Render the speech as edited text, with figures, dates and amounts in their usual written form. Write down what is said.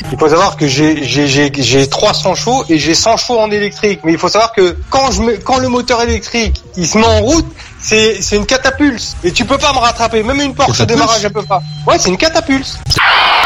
Il faut savoir que j'ai 300 chevaux et j'ai 100 chevaux en électrique. Mais il faut savoir que quand le moteur électrique il se met en route, c'est une catapulse. Et tu peux pas me rattraper. Même une Porsche au démarrage, elle peut pas. Ouais, c'est une catapulse.